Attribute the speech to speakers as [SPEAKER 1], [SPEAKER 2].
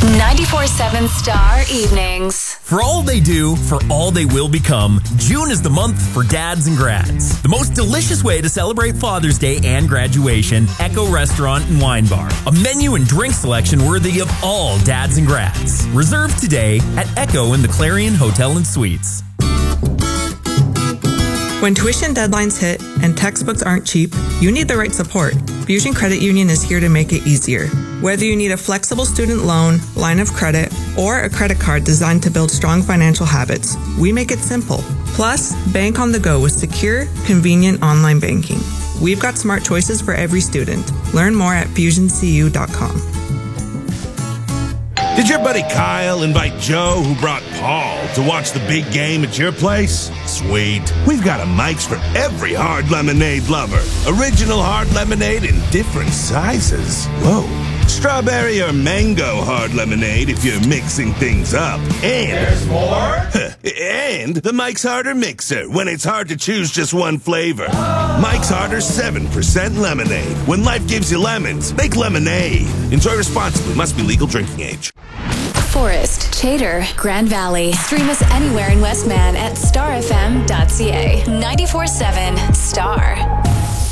[SPEAKER 1] 94.7 Star Evenings.
[SPEAKER 2] For all they do, for all they will become, June is the month for dads and grads. The most delicious way to celebrate Father's Day and graduation, Echo Restaurant and Wine Bar. A menu and drink selection worthy of all dads and grads. Reserve today at Echo in the Clarion Hotel and Suites.
[SPEAKER 3] When tuition deadlines hit and textbooks aren't cheap, you need the right support. Fusion Credit Union is here to make it easier. Whether you need a flexible student loan, line of credit, or a credit card designed to build strong financial habits, we make it simple. Plus, bank on the go with secure, convenient online banking. We've got smart choices for every student. Learn more at fusioncu.com.
[SPEAKER 4] Did your buddy Kyle invite Joe, who brought Paul, to watch the big game at your place? Sweet. We've got a Mike's for every hard lemonade lover. Original hard lemonade in different sizes. Whoa. Strawberry or mango hard lemonade if you're mixing things up. And there's more? And the Mike's Harder Mixer when it's hard to choose just one flavor. Mike's Harder 7% lemonade. When life gives you lemons, make lemonade. Enjoy responsibly. Must be legal drinking age.
[SPEAKER 1] Forest, Chater, Grand Valley. Stream us anywhere in Westman at starfm.ca. 94.7 Star.